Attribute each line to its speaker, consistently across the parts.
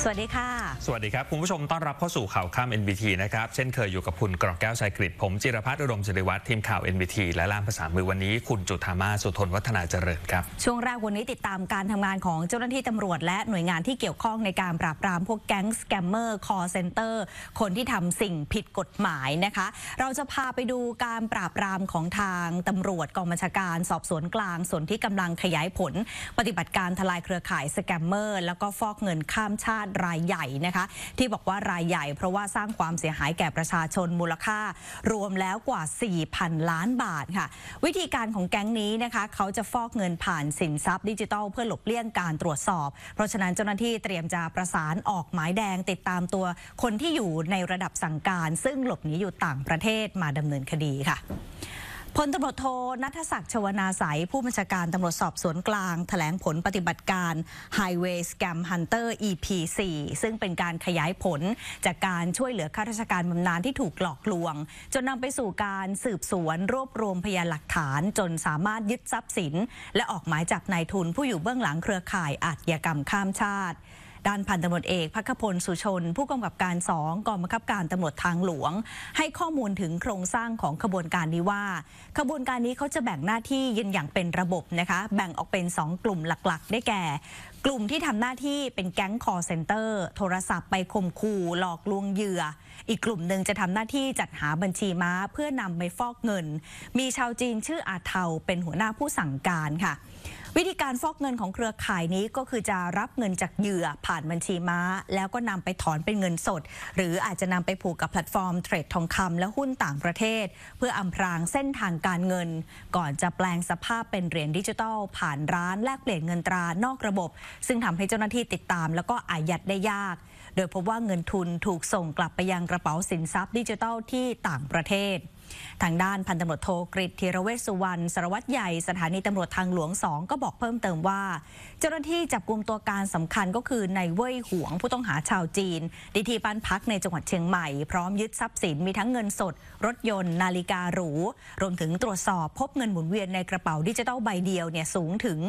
Speaker 1: สวัสดีค่ะ
Speaker 2: สวัสดีครับคุณผู้ชมต้อนรับเข้าสู่ข่าวค่ำ NBT นะครับเช่นเคยอยู่กับคุณกรองแก้วชัยกฤษผมจิรพัฒน์อุดมศิริวัฒน์ทีมข่าว NBT และล่ามภาษามือวันนี้คุณจุฑามาสุทนวัฒนาเจริญครับ
Speaker 1: ช่วงแรกวันนี้ติดตามการทำงานของเจ้าหน้าที่ตำรวจและหน่วยงานที่เกี่ยวข้องในการปราบปรามพวกแก๊งสแกมเมอร์คอลเซ็นเตอร์คนที่ทำสิ่งผิดกฎหมายนะคะเราจะพาไปดูการปราบปรามของทางตำรวจกองบัญชาการสอบสวนกลางส่วนที่กำลังขยายผลปฏิบัติการทลายเครือข่ายสแกมเมอร์แล้วก็ฟอกเงินข้ามชาติรายใหญ่นะคะที่บอกว่ารายใหญ่เพราะว่าสร้างความเสียหายแก่ประชาชนมูลค่ารวมแล้วกว่า 4,000 ล้านบาทค่ะวิธีการของแก๊งนี้นะคะเขาจะฟอกเงินผ่านสินทรัพย์ดิจิทัลเพื่อหลบเลี่ยงการตรวจสอบเพราะฉะนั้นเจ้าหน้าที่เตรียมจะประสานออกหมายแดงติดตามตัวคนที่อยู่ในระดับสั่งการซึ่งหลบหนีอยู่ต่างประเทศมาดำเนินคดีค่ะพลตำรวจโทณัฐศักดิ์ชวนาไสยผู้บัญชาการตำรวจสอบสวนกลางแถลงผลปฏิบัติการ Highway Scam Hunter EP 4ซึ่งเป็นการขยายผลจากการช่วยเหลือข้าราชการบำนาญที่ถูกหลอกลวงจนนำไปสู่การสืบสวนรวบรวมพยานหลักฐานจนสามารถยึดทรัพย์สินและออกหมายจับนายทุนผู้อยู่เบื้องหลังเครือข่ายอาชญากรรมข้ามชาติด้านพันตำรวจเอกภัคพลสุชนผู้กำกับการ2กองบังคับการตำรวจทางหลวงให้ข้อมูลถึงโครงสร้างของขบวนการนี้ว่าขบวนการนี้เขาจะแบ่งหน้าที่ยืนอย่างเป็นระบบนะคะแบ่งออกเป็น2กลุ่มหลักๆได้แก่กลุ่มที่ทำหน้าที่เป็นแก๊งคอลเซ็นเตอร์โทรศัพท์ไปข่มขู่หลอกลวงเหยื่ออีกกลุ่มหนึ่งจะทำหน้าที่จัดหาบัญชีม้าเพื่อนำไปฟอกเงินมีชาวจีนชื่ออาเทาเป็นหัวหน้าผู้สั่งการค่ะวิธีการฟอกเงินของเครือข่ายนี้ก็คือจะรับเงินจากเหยื่อผ่านบัญชีม้าแล้วก็นำไปถอนเป็นเงินสดหรืออาจจะนำไปผูกกับแพลตฟอร์มเทรดทองคำและหุ้นต่างประเทศเพื่ออำพรางเส้นทางการเงินก่อนจะแปลงสภาพเป็นเหรียญดิจิทัลผ่านร้านแลกเปลี่ยนเงินตรานอกระบบซึ่งทำให้เจ้าหน้าที่ติดตามแล้วก็อายัดได้ยากโดยพบว่าเงินทุนถูกส่งกลับไปยังกระเป๋าสินทรัพย์ดิจิทัลที่ต่างประเทศทางด้านพันตำรวจโทกฤษธีรเวชสุวรรณสารวัตรใหญ่สถานีตำรวจทางหลวง2ก็บอกเพิ่มเติมว่าเจ้าหน้าที่จับกุมตัวการสำคัญก็คือนายเว่ยหวงผู้ต้องหาชาวจีนที่บ้านพักในจังหวัดเชียงใหม่พร้อมยึดทรัพย์สินมีทั้งเงินสดรถยนต์นาฬิกาหรูรวมถึงตรวจสอบพบเงินหมุนเวียนในกระเป๋าดิจิทัลใบเดียวเนี่ยสูงถึง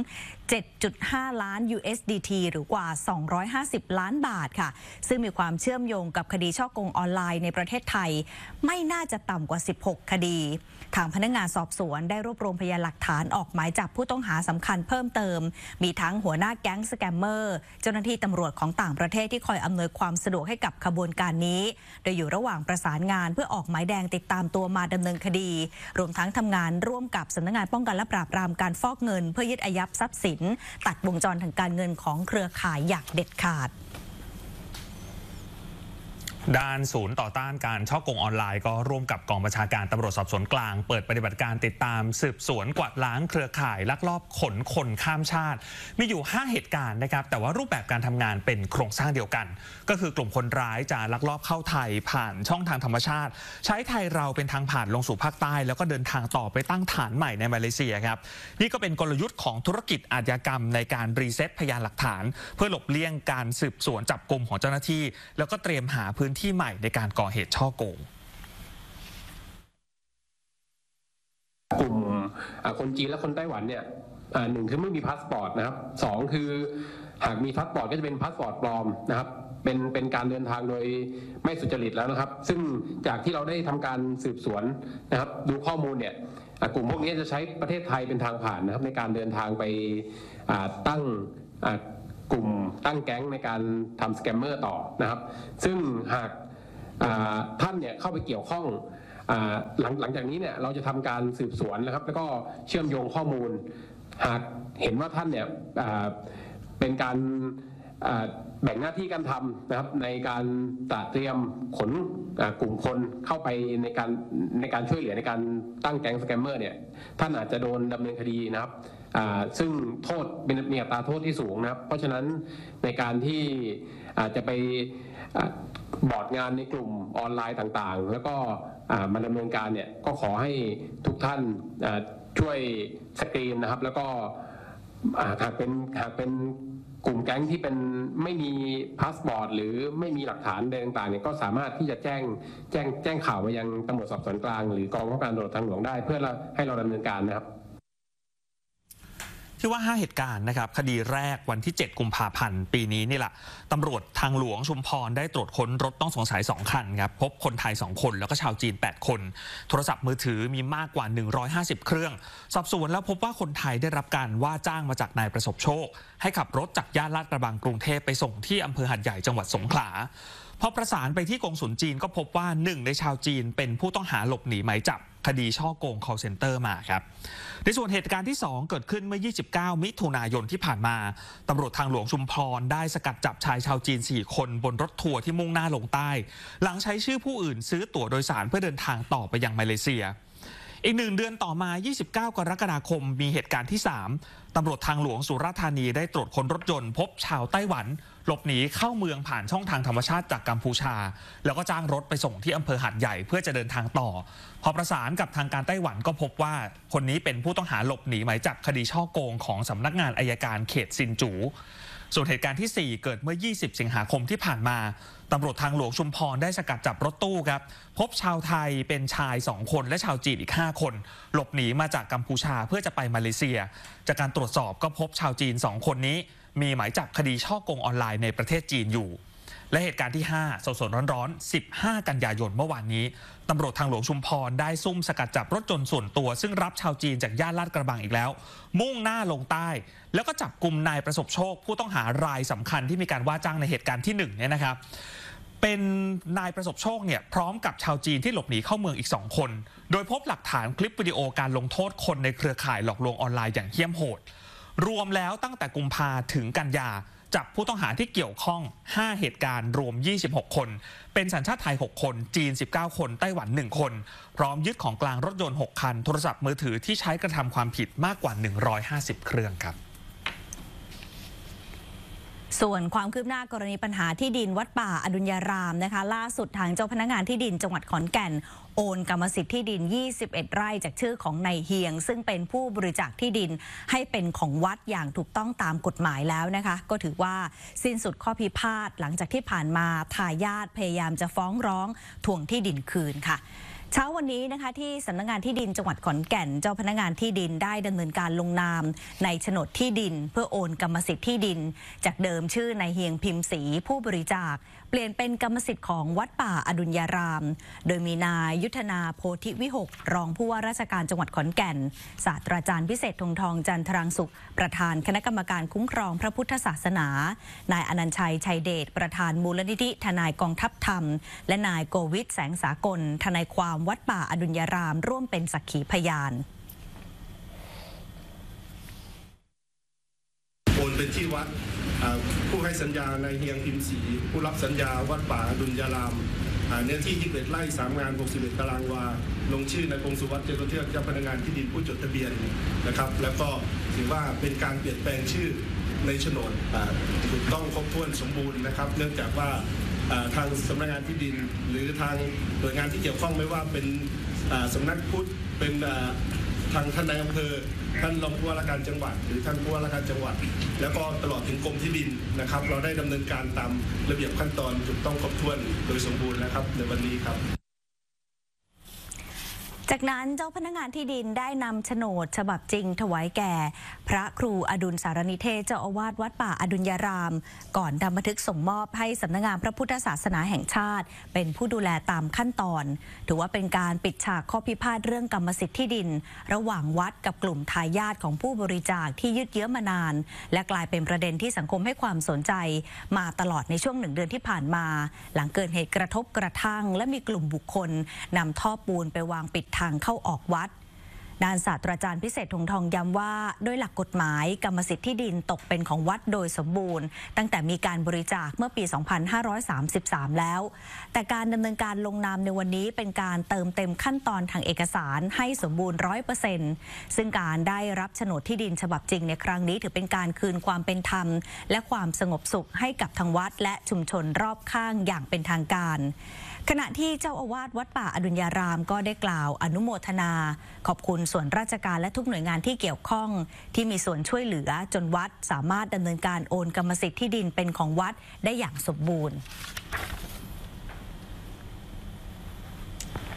Speaker 1: 7.5 ล้าน USDT หรือกว่า250 ล้านบาทค่ะซึ่งมีความเชื่อมโยงกับคดีฉ้อโกงออนไลน์ในประเทศไทยไม่น่าจะต่ำกว่า16คดีทางพนักงานสอบสวนได้รวบรวมพยานหลักฐานออกหมายจับผู้ต้องหาสำคัญเพิ่มเติมมีทั้งหัวหน้าแก๊งสแกมเมอร์เจ้าหน้าที่ตำรวจของต่างประเทศที่คอยอำนวยความสะดวกให้กับขบวนการนี้โดยอยู่ระหว่างประสานงานเพื่อออกหมายแดงติดตามตัวมาดำเนินคดีรวมทั้งทำงานร่วมกับสำนักงานป้องกันและปราบปรามการฟอกเงินเพื่อยึดอายัดทรัพย์สินตัดวงจรทางการเงินของเครือข่ายอย่างเด็ดขาด
Speaker 2: ด้านศูนย์ต่อต้านการฉ้อโกงออนไลน์ก็ร่วมกับกองบัญชาการตำรวจสอบสวนกลางเปิดปฏิบัติการติดตามสืบสวนกวาดล้างเครือข่ายลักลอบขนคนข้ามชาติมีอยู่5เหตุการณ์นะครับแต่ว่ารูปแบบการทำงานเป็นโครงสร้างเดียวกันก็คือกลุ่มคนร้ายจะลักลอบเข้าไทยผ่านช่องทางธรรมชาติใช้ไทยเราเป็นทางผ่านลงสู่ภาคใต้แล้วก็เดินทางต่อไปตั้งฐานใหม่ในมาเลเซียครับนี่ก็เป็นกลยุทธ์ของธุรกิจอาชญากรรมในการรีเซ็ตพยานหลักฐานเพื่อหลบเลี่ยงการสืบสวนจับกุมของเจ้าหน้าที่แล้วก็เตรียมหาพื้นที่ใหม่ในการก่อเหตุฉ้อโกง
Speaker 3: กลุ่มคนจีนและคนไต้หวันเนี่ยหนึ่งคือไม่มีพาสปอร์ตนะครับสองคือหากมีพาสปอร์ตก็จะเป็นพาสปอร์ตปลอมนะครับเป็นการเดินทางโดยไม่สุจริตแล้วนะครับซึ่งจากที่เราได้ทำการสืบสวนนะครับดูข้อมูลเนี่ยกลุ่มพวกนี้จะใช้ประเทศไทยเป็นทางผ่านนะครับในการเดินทางไปตั้งกลุ่มตั้งแก๊งในการทำสแกมเมอร์ต่อนะครับซึ่งหากท่านเนี่ยเข้าไปเกี่ยวข้องหลังจากนี้เนี่ยเราจะทำการสืบสวนนะครับแล้วก็เชื่อมโยงข้อมูลหากเห็นว่าท่านเนี่ยเป็นการแบ่งหน้าที่การทำนะครับในการเตรียมขนกลุ่มคนเข้าไปในการช่วยเหลือในการตั้งแก๊งสแกมเมอร์เนี่ยท่านอาจจะโดนดำเนินคดีนะครับซึ่งโทษมีอัตราโทษที่สูงนะครับเพราะฉะนั้นในการที่จะไปบอร์ดงานในกลุ่มออนไลน์ต่างๆแล้วก็มาดำเนินการเนี่ยก็ขอให้ทุกท่านช่วยสกรีนนะครับแล้วก็หากเป็นกลุ่มแก๊งที่เป็นไม่มีพาสปอร์ตหรือไม่มีหลักฐานต่างๆเนี่ยก็สามารถที่จะแจ้งข่าวมายังตำรวจสอบสวนกลางหรือกองบังคับการตำรวจทางหลวงได้เพื่อให้เราดำเนินการนะครับ
Speaker 2: ที่ว่า5เหตุการณ์นะครับคดีแรกวันที่7กุมภาพันธ์ปีนี้นี่แหละตำรวจทางหลวงชุมพรได้ตรวจค้นรถต้องสงสัย2คันครับพบคนไทย2คนแล้วก็ชาวจีน8คนโทรศัพท์มือถือมีมากกว่า150เครื่องสอบสวนแล้วพบว่าคนไทยได้รับการว่าจ้างมาจากนายประสบโชคให้ขับรถจากย่านลาดกระบังกรุงเทพไปส่งที่อำเภอหาดใหญ่จังหวัดสงขลาพอประสานไปที่กงสุลจีนก็พบว่า1ในชาวจีนเป็นผู้ต้องหาหลบหนีหมายจับคดีช่อโกง call center มาครับในส่วนเหตุการณ์ที่2เกิดขึ้นเมื่อ29มิถุนายนที่ผ่านมาตำรวจทางหลวงชุมพรได้สกัดจับชายชาวจีน4คนบนรถทัวร์ที่มุ่งหน้าลงใต้หลังใช้ชื่อผู้อื่นซื้อตั๋วโดยสารเพื่อเดินทางต่อไปยังมาเลเซียอีก1 เดือนต่อมา29กรกฎาคมมีเหตุการณ์ที่3ตำรวจทางหลวงสุราษฎร์ธานีได้ตรวจค้นรถยนต์พบชาวไต้หวันหลบหนีเข้าเมืองผ่านช่องทางธรรมชาติจากกัมพูชาแล้วก็จ้างรถไปส่งที่อำเภอหาดใหญ่เพื่อจะเดินทางต่อพอประสานกับทางการไต้หวันก็พบว่าคนนี้เป็นผู้ต้องหาหลบหนีหมายจับคดีช่อโกงของสำนักงานอัยการเขตซินจูส่วนเหตุการณ์ที่4เกิดเมื่อ20สิงหาคมที่ผ่านมาตำรวจทางหลวงชุมพรได้สกัดจับรถตู้ครับพบชาวไทยเป็นชาย2คนและชาวจีนอีก5คนหลบหนีมาจากกัมพูชาเพื่อจะไปมาเลเซียจากการตรวจสอบก็พบชาวจีน2คนนี้มีหมายจับคดีช่อโกงออนไลน์ในประเทศจีนอยู่และเหตุการณ์ที่5สดๆร้อนๆ15กันยายนเมื่อวานนี้ตำรวจทางหลวงชุมพรได้ซุ่มสกัดจับรถยนต์ส่วนตัวซึ่งรับชาวจีนจากย่านลาดกระบังอีกแล้วมุ่งหน้าลงใต้แล้วก็จับกุมนายประสบโชคผู้ต้องหารายสำคัญที่มีการว่าจ้างในเหตุการณ์ที่1เนี่ยนะครับเป็นนายประสบโชคเนี่ยพร้อมกับชาวจีนที่หลบหนีเข้าเมืองอีก2คนโดยพบหลักฐานคลิปวิดีโอการลงโทษคนในเครือข่ายหลอกลวงออนไลน์อย่างเหี้ยมโหดรวมแล้วตั้งแต่กุมภาถึงกันยาจับผู้ต้องหาที่เกี่ยวข้อง5เหตุการณ์รวม26คนเป็นสัญชาติไทย6คนจีน19คนไต้หวัน1คนพร้อมยึดของกลางรถยนต์6คันโทรศัพท์มือถือที่ใช้กระทำความผิดมากกว่า150เครื่องครับ
Speaker 1: ส่วนความคืบหน้ากรณีปัญหาที่ดินวัดป่าอดุญญารามนะคะล่าสุดทางเจ้าพนักงานที่ดินจังหวัดขอนแก่นโอนกรรมสิทธิ์ที่ดิน21ไร่จากชื่อของนายเฮียงซึ่งเป็นผู้บริจาคที่ดินให้เป็นของวัดอย่างถูกต้องตามกฎหมายแล้วนะคะก็ถือว่าสิ้นสุดข้อพิพาทหลังจากที่ผ่านมาทายาทพยายามจะฟ้องร้องทวงที่ดินคืนค่ะเช้าวันนี้นะคะที่สำนักงานที่ดินจังหวัดขอนแก่นเจ้าพนักงานที่ดินได้ดำเนินการลงนามในโฉนดที่ดินเพื่อโอนกรรมสิทธิ์ที่ดินจากเดิมชื่อนายเฮียงพิมพ์ศรีผู้บริจาคเปลี่ยนเป็นกรรมสิทธิ์ของวัดป่าอดุญญารามโดยมีนายยุทธนาโพธิวิหกรองผู้ว่าราชการจังหวัดขอนแก่นศาสตราจารย์พิเศษธงทองจันทรังสุขประธานคณะกรรมการคุ้มครองพระพุทธศาสนานายอนันต์ชัยชัยเดชประธานมูลนิธิทนายกองทัพธรรมและนายโกวิทแสงสากลทนายความวัดป่าอดุญญารามร่วมเป็นสักขีพยาน
Speaker 4: โอนเป็นที่วัดผู้ให้สัญญานายเฮียงพิมพ์ศรีผู้รับสัญญาวัดป่าอดุญญารามเนื้อที่21ไร่3งาน61ตารางวาลงชื่อนายพงสุวัฒน์เจริญเทือกเจ้าพนักงานที่ดินผู้จดทะเบียนนะครับแล้วก็ถือว่าเป็นการเปลี่ยนแปลงชื่อในโฉนดถูกต้องครบถ้วนสมบูรณ์นะครับเนื่องจากว่าทางสำนักงานที่ดินหรือทางหน่วยงานที่เกี่ยวข้องไม่ว่าเป็นสำนักพุทธเป็นทางท่านนายอำเภอท่านรองผู้ว่าราชการจังหวัดหรือท่านผู้ว่าราชการจังหวัดแล้วก็ตลอดถึงกรมที่ดินนะครับเราได้ดำเนินการตามระเบียบขั้นตอนถูกต้องครบถ้วนโดยสมบูรณ์นะครับในวันนี้ครับ
Speaker 1: จากนั้นเจ้าพนักงานที่ดินได้นำโฉนดฉบับจริงถวายแก่พระครูอดุลสารนิเทศเจ้าอาวาสวัดป่าอดุญญารามก่อนทำบันทึกส่งมอบให้สำนักงานพระพุทธศาสนาแห่งชาติเป็นผู้ดูแลตามขั้นตอนถือว่าเป็นการปิดฉากข้อพิพาทเรื่องกรรมสิทธิ์ที่ดินระหว่างวัดกับกลุ่มทายาทของผู้บริจาคที่ยืดเยื้อมานานและกลายเป็นประเด็นที่สังคมให้ความสนใจมาตลอดในช่วง1 เดือนที่ผ่านมาหลังเกิดเหตุกระทบกระทั่งและมีกลุ่มบุคคลนำท่อปูนไปวางปิดทางเข้าออกวัดด้านศาสตราจารย์พิเศษธงทองย้ำว่าโดยหลักกฎหมายกรรมสิทธิ์ที่ดินตกเป็นของวัดโดยสมบูรณ์ตั้งแต่มีการบริจาคเมื่อปี 2533 แล้วแต่การดำเนินการลงนามในวันนี้เป็นการเติมเต็มขั้นตอนทางเอกสารให้สมบูรณ์ 100% ซึ่งการได้รับโฉนดที่ดินฉบับจริงในครั้งนี้ถือเป็นการคืนความเป็นธรรมและความสงบสุขให้กับทางวัดและชุมชนรอบข้างอย่างเป็นทางการขณะที่เจ้าอาวาสวัดป่าอดุญญารามก็ได้กล่าวอนุโมทนาขอบคุณส่วนราชการและทุกหน่วยงานที่เกี่ยวข้องที่มีส่วนช่วยเหลือจนวัดสามารถดำเนินการโอนกรรมสิทธิ์ที่ดินเป็นของวัดได้อย่างสมบูรณ์
Speaker 2: จ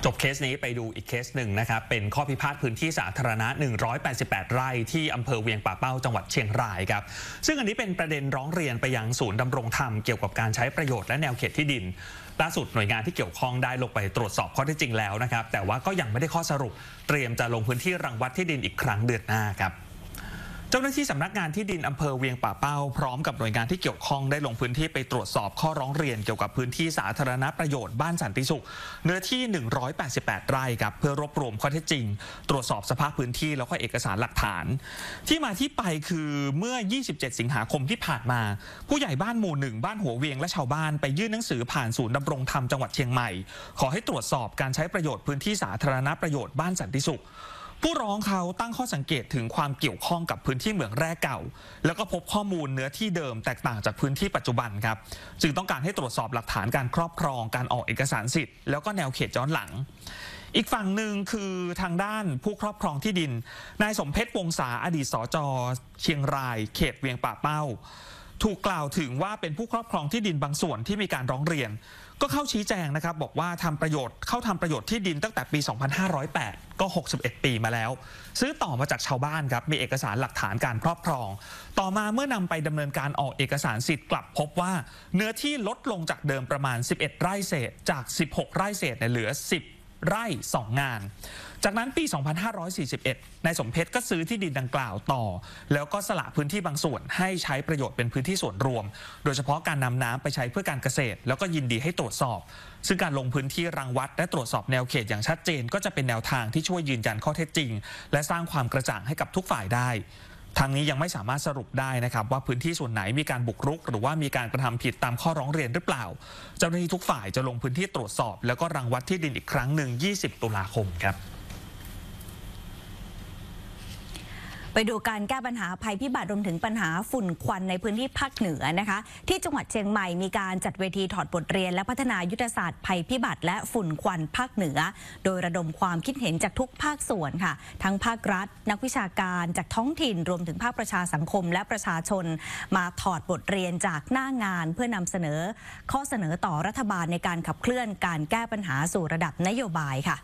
Speaker 2: จบเคสนี้ไปดูอีกเคสหนึ่งนะครับเป็นข้อพิพาทพื้นที่สาธารณะ188ไร่ที่อำเภอเวียงป่าเป้าจังหวัดเชียงรายครับซึ่งอันนี้เป็นประเด็นร้องเรียนไปยังศูนย์ดำรงธรรมเกี่ยวกับการใช้ประโยชน์และแนวเขตที่ดินล่าสุดหน่วยงานที่เกี่ยวข้องได้ลงไปตรวจสอบข้อเท็จจริงแล้วนะครับแต่ว่าก็ยังไม่ได้ข้อสรุปเตรียมจะลงพื้นที่รังวัดที่ดินอีกครั้งเดือนหน้าครับเจ้าหน้าที่สำนักงานที่ดินอำเภอเวียงป่าเป้าพร้อมกับหน่วยงานที่เกี่ยวข้องได้ลงพื้นที่ไปตรวจสอบข้อร้องเรียนเกี่ยวกับพื้นที่สาธารณประโยชน์บ้านสันติสุขเนื้อที่188ไร่ครับเพื่อรวบรวมข้อเท็จจริงตรวจสอบสภาพพื้นที่แล้วก็เอกสารหลักฐานที่มาที่ไปคือเมื่อ27สิงหาคมที่ผ่านมาผู้ใหญ่บ้านหมู่1บ้านหัวเวียงและชาวบ้านไปยื่นหนังสือผ่านศูนย์ดำรงธรรมจังหวัดเชียงใหม่ขอให้ตรวจสอบการใช้ประโยชน์พื้นที่สาธารณประโยชน์บ้านสันติสุขผู้ร้องเขาตั้งข้อสังเกตถึงความเกี่ยวข้องกับพื้นที่เหมืองแร่เก่าแล้วก็พบข้อมูลเนื้อที่เดิมแตกต่างจากพื้นที่ปัจจุบันครับจึงต้องการให้ตรวจสอบหลักฐานการครอบครองการออกเอกสารสิทธิ์แล้วก็แนวเขตย้อนหลังอีกฝั่งหนึ่งคือทางด้านผู้ครอบครองที่ดินนายสมเพชรวงศาอดีตสจ.เชียงรายเขตเวียงป่าเป้าถูกกล่าวถึงว่าเป็นผู้ครอบครองที่ดินบางส่วนที่มีการร้องเรียนก็เข้าชี้แจงนะครับบอกว่าทำประโยชน์ที่ดินตั้งแต่ปี 2508 ก็ 61 ปีมาแล้วซื้อต่อมาจากชาวบ้านครับมีเอกสารหลักฐานการครอบครองต่อมาเมื่อนำไปดำเนินการออกเอกสารสิทธิ์กลับพบว่าเนื้อที่ลดลงจากเดิมประมาณ11ไร่เศษจาก16ไร่เศษเหลือ10ไร่2งานจากนั้นปี 2541 นายสมเพชรก็ซื้อที่ดินดังกล่าวต่อแล้วก็สละพื้นที่บางส่วนให้ใช้ประโยชน์เป็นพื้นที่ส่วนรวมโดยเฉพาะการนำน้ำไปใช้เพื่อการเกษตรแล้วก็ยินดีให้ตรวจสอบซึ่งการลงพื้นที่รังวัดและตรวจสอบแนวเขตอย่างชัดเจนก็จะเป็นแนวทางที่ช่วยยืนยันข้อเท็จจริงและสร้างความกระจ่างให้กับทุกฝ่ายได้ทางนี้ยังไม่สามารถสรุปได้นะครับว่าพื้นที่ส่วนไหนมีการบุกรุกหรือว่ามีการกระทำผิดตามข้อร้องเรียนหรือเปล่าเจ้าหน้าที่ทุกฝ่ายจะลงพื้นที่ตรวจสอบแล้วก็รังวัดที่ดินอีกครั้งหนึ่ง20 ตุลาคมครับ
Speaker 1: ไปดูการแก้ปัญหาภัยพิบัติรวมถึงปัญหาฝุ่นควันในพื้นที่ภาคเหนือนะคะที่จังหวัดเชียงใหม่มีการจัดเวทีถอดบทเรียนและพัฒนายุทธศาสตร์ภัยพิบัติและฝุ่นควันภาคเหนือโดยระดมความคิดเห็นจากทุกภาคส่วนค่ะทั้งภาครัฐนักวิชาการจากท้องถิ่นรวมถึงภาคประชาสังคมและประชาชนมาถอดบทเรียนจากหน้างานเพื่อนำเสนอข้อเสนอต่อรัฐบาลในการขับเคลื่อนการแก้ปัญหาสู่ระดับนโยบายค่ะ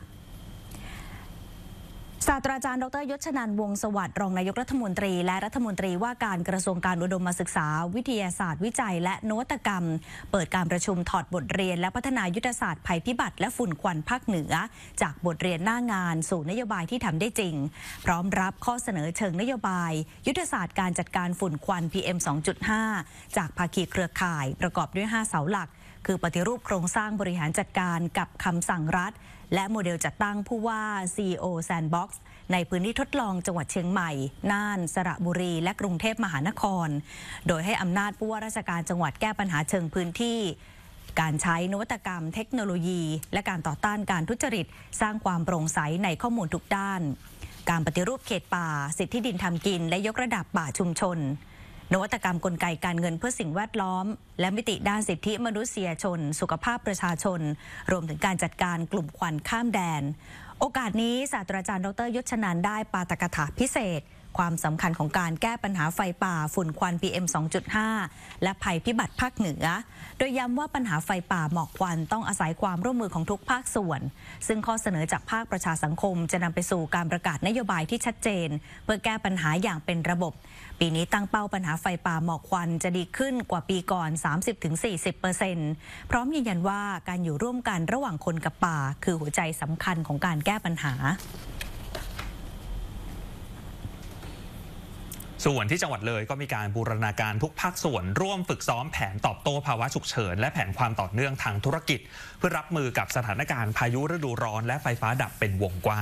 Speaker 1: ศาสตราจารย์ดร.ยศนันท์วงศ์สวัสดิ์รองนายกรัฐมนตรีและรัฐมนตรีว่าการกระทรวงการอุดมศึกษาวิทยาศาสตร์วิจัยและนวัตกรรมเปิดการประชุมถอดบทเรียนและพัฒนายุทธศาสตร์ภัยพิบัติและฝุ่นควันภาคเหนือจากบทเรียนหน้างานสู่นโยบายที่ทำได้จริงพร้อมรับข้อเสนอเชิงนโยบายยุทธศาสตร์การจัดการฝุ่นควัน PM 2.5 จากภาคีเครือข่ายประกอบด้วย5เสาหลักคือปฏิรูปโครงสร้างบริหารจัดการกับคำสั่งรัฐและโมเดลจัดตั้งผู้ว่า CEO Sandbox ในพื้นที่ทดลองจังหวัดเชียงใหม่น่านสระบุรีและกรุงเทพมหานครโดยให้อำนาจผู้ว่าราชการจังหวัดแก้ปัญหาเชิงพื้นที่การใช้นวัตกรรมเทคโนโลยีและการต่อต้านการทุจริตสร้างความโปร่งใสในข้อมูลทุกด้านการปฏิรูปเขตป่าสิทธิดินทำกินและยกระดับป่าชุมชนนวัตกรรมกลไกการเงินเพื่อสิ่งแวดล้อมและมิติด้านสิทธิมนุษยชนสุขภาพประชาชนรวมถึงการจัดการกลุ่มควันข้ามแดนโอกาสนี้ศาสตราจารย์ดร.ยศนันท์ได้ปาฐกถาพิเศษความสำคัญของการแก้ปัญหาไฟป่าฝุ่นควัน PM 2.5 และภัยพิบัติภาคเหนือโดยย้ำว่าปัญหาไฟป่าหมอกควันต้องอาศัยความร่วมมือของทุกภาคส่วนซึ่งข้อเสนอจากภาคประชาสังคมจะนำไปสู่การประกาศนโยบายที่ชัดเจนเพื่อแก้ปัญหาอย่างเป็นระบบปีนี้ตั้งเป้าปัญหาไฟป่าหมอกควันจะดีขึ้นกว่าปีก่อน 30-40% พร้อมยืนยันว่าการอยู่ร่วมกันระหว่างคนกับป่าคือหัวใจสำคัญของการแก้ปัญหา
Speaker 2: ส่วนที่จังหวัดเลยก็มีการบูรณาการทุกภาคส่วนร่วมฝึกซ้อมแผนตอบโต้ภาวะฉุกเฉินและแผนความต่อเนื่องทางธุรกิจเพื่อรับมือกับสถานการณ์พายุฤดูร้อนและไฟฟ้าดับเป็นวงกว้าง